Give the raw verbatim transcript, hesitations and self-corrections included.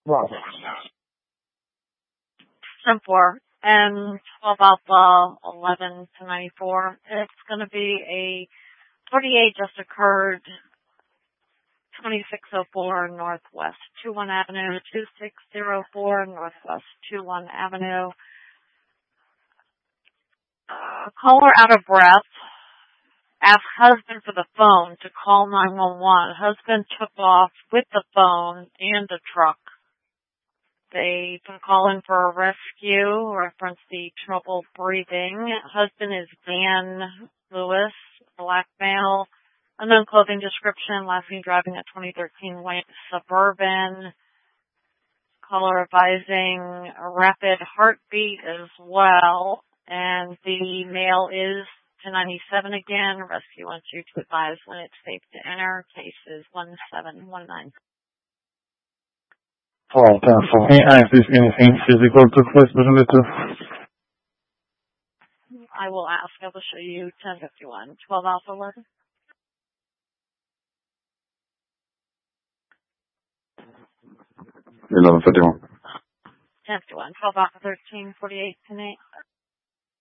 Wow. ten four and twelve Alpha eleven to ninety-four. It's going to be a forty-eight just occurred, twenty-six oh four Northwest two one Avenue, two six oh four Northwest two one Avenue. Uh, caller out of breath. Asked husband for the phone to call nine one one. Husband took off with the phone and the truck. They've been calling for a rescue, reference the trouble breathing. Husband is Dan Lewis, black male, unknown clothing description, last seen driving a twenty thirteen white Suburban. Caller advising a rapid heartbeat as well. And the male is ten ninety-seven again. Rescue wants you to advise when it's safe to enter. Case is one seven one nine. Alright, ten four. Can you ask if anything physical took place between the two? I will ask. I will show you ten fifty-one. twelve Alpha eleven. eleven fifty-one. ten fifty-one. twelve Alpha thirteen. forty-eight ten eight.